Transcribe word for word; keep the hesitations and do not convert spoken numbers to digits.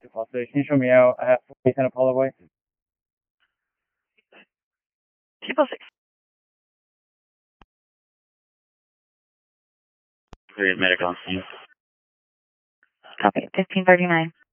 Too close. Can you show me out at forty-eight Apollo Way? Triple six. Medical. Copy. Fifteen thirty nine.